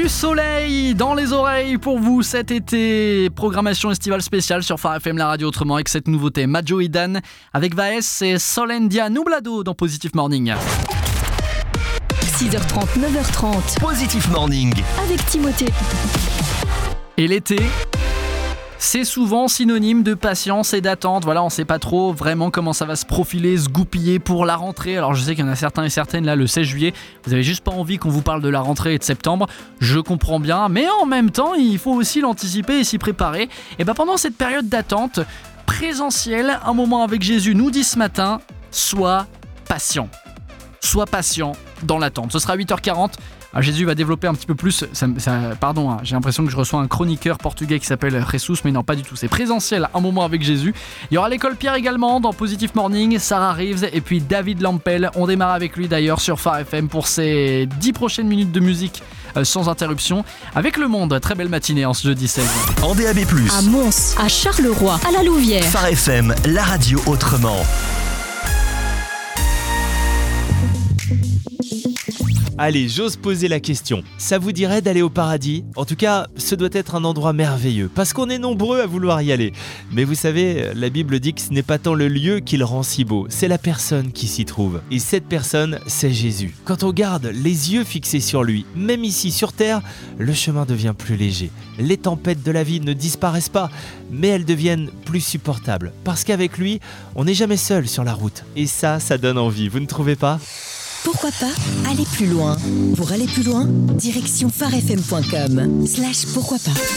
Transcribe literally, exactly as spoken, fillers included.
Du soleil dans les oreilles pour vous cet été. Programmation estivale spéciale sur Phare F M, la radio autrement, avec cette nouveauté Majo et Dan avec Vaes et Solendia Nublado dans Positive Morning. six heures trente, neuf heures trente. Positive Morning avec Timothée. Et l'été, c'est souvent synonyme de patience et d'attente. Voilà, on ne sait pas trop vraiment comment ça va se profiler, se goupiller pour la rentrée. Alors je sais qu'il y en a certains et certaines là le seize juillet. Vous avez juste pas envie qu'on vous parle de la rentrée et de septembre. Je comprends bien, mais en même temps, il faut aussi l'anticiper et s'y préparer. Et bien pendant cette période d'attente présentielle, un moment avec Jésus nous dit ce matin, sois patient. Sois patient dans l'attente. Ce sera huit heures quarante. Ah, Jésus va développer un petit peu plus, ça, ça, pardon, hein, j'ai l'impression que je reçois un chroniqueur portugais qui s'appelle Jesus, mais non, pas du tout, c'est présentiel, un moment avec Jésus. Il y aura l'école Pierre également dans Positive Morning, Sarah Reeves et puis David Lampel. On démarre avec lui d'ailleurs sur Phare F M pour ses dix prochaines minutes de musique euh, sans interruption avec Le Monde. Très belle matinée en ce jeudi seize. en D A B plus, À Mons, à Charleroi, à la Louvière. Phare F M, la radio autrement. Allez, j'ose poser la question. Ça vous dirait d'aller au paradis ? En tout cas, ce doit être un endroit merveilleux, parce qu'on est nombreux à vouloir y aller. Mais vous savez, la Bible dit que ce n'est pas tant le lieu qui le rend si beau, c'est la personne qui s'y trouve. Et cette personne, c'est Jésus. Quand on garde les yeux fixés sur lui, même ici sur terre, le chemin devient plus léger. Les tempêtes de la vie ne disparaissent pas, mais elles deviennent plus supportables. Parce qu'avec lui, on n'est jamais seul sur la route. Et ça, ça donne envie, vous ne trouvez pas ? Pourquoi pas aller plus loin ? Pour aller plus loin, direction pharefm point com slash pourquoi pas.